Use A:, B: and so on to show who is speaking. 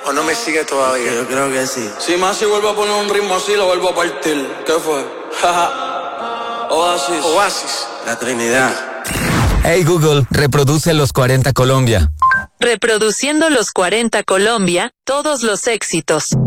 A: ¿O no me sigue todavía?
B: Yo creo que sí.
C: Si más si vuelvo a poner un ritmo así, lo vuelvo a partir. ¿Qué fue? Oasis.
A: Oasis.
B: La Trinidad.
D: Hey Google, reproduce los 40 Colombia.
E: Reproduciendo los 40 Colombia, todos los éxitos.